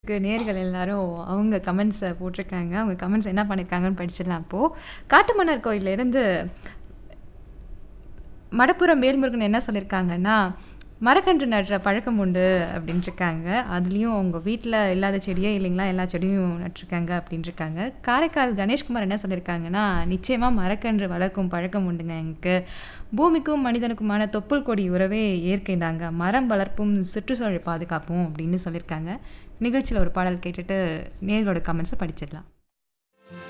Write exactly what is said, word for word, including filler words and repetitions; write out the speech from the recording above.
க்கு நேயர்கள் எல்லாரும் அவங்க கமெண்ட்ஸ போட்டிருக்காங்க. அவங்க கமெண்ட்ஸ் என்ன பண்ணியிருக்காங்கன்னு படிச்சிடலாம் இப்போ. காட்டுமன்னார் கோயில்ல இருந்து மடப்புரம் வேல்முருகன் என்ன சொல்லியிருக்காங்கன்னா, "மரக்கன்று நடுற பழக்கம் உண்டு" அப்படின்ட்டுருக்காங்க. அதுலயும் அவங்க வீட்ல இல்லாத செடியே இல்லைங்களா, எல்லா செடியும் நட்டுருக்காங்க அப்படின்ட்டுருக்காங்க. காரைக்கால் கணேஷ்குமார் என்ன சொல்லியிருக்காங்கன்னா, "நிச்சயமா மரக்கன்று வளர்க்கும் பழக்கம் உண்டுங்க எனக்கு. பூமிக்கும் மனிதனுக்குமான தொப்புள் கொடி உறவே இயற்கை தாங்க. மரம் வளர்ப்பும் சுற்றுச்சூழல் பாதுகாப்பும்" அப்படின்னு சொல்லியிருக்காங்க. நிகழ்ச்சியில ஒரு பாடல் கேட்டுட்டு நேயர்களோட கமெண்ட்ஸ படிச்சிடலாம்.